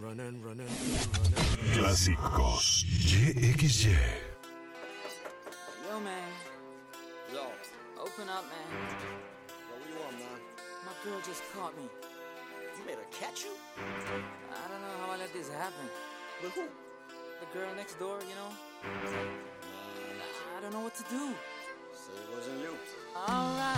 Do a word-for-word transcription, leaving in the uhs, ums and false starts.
Clásicos Y X Y. Yo, man. Yo, Open up, man. yo, what do you want, man? My girl just caught me. You made her catch you? I don't know how I let this happen. With who? The girl next door, you know? Man, I don't know what to do. say it wasn't you. Alright.